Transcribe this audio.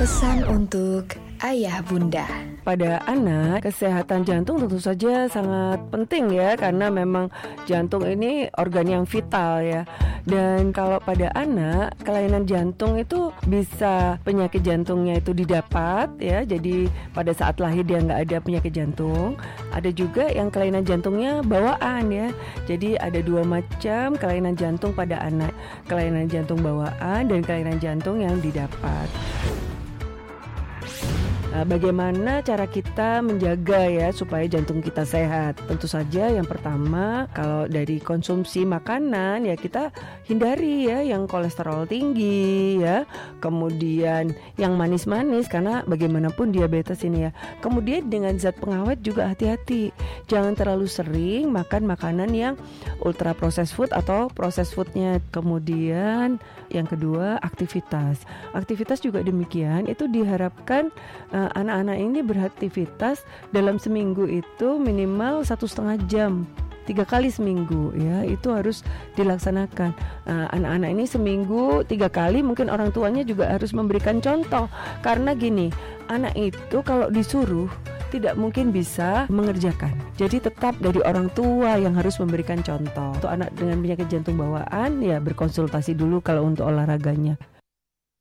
Pesan untuk ayah bunda. Pada anak, kesehatan jantung tentu saja sangat penting ya, karena memang jantung ini organ yang vital ya. Dan kalau pada anak, kelainan jantung itu bisa penyakit jantungnya itu didapat ya. Jadi pada saat lahir dia nggak ada penyakit jantung. Ada juga yang kelainan jantungnya bawaan ya. Jadi ada dua macam kelainan jantung pada anak. Kelainan jantung bawaan dan kelainan jantung yang didapat. Bagaimana cara kita menjaga ya supaya jantung kita sehat? Tentu saja yang pertama, kalau dari konsumsi makanan ya kita hindari ya yang kolesterol tinggi ya. Kemudian yang manis-manis, karena bagaimanapun diabetes ini ya. Kemudian dengan zat pengawet juga hati-hati. Jangan terlalu sering makan makanan yang ultra processed food atau processed foodnya. Kemudian yang kedua, aktivitas. Aktivitas juga demikian, itu diharapkan anak-anak ini beraktivitas dalam seminggu itu minimal 1,5 jam, 3 kali seminggu ya, itu harus dilaksanakan. Anak-anak ini seminggu 3 kali, mungkin orang tuanya juga harus memberikan contoh, karena gini, anak itu kalau disuruh tidak mungkin bisa mengerjakan. Jadi tetap dari orang tua yang harus memberikan contoh. Untuk anak dengan penyakit jantung bawaan ya berkonsultasi dulu kalau untuk olahraganya.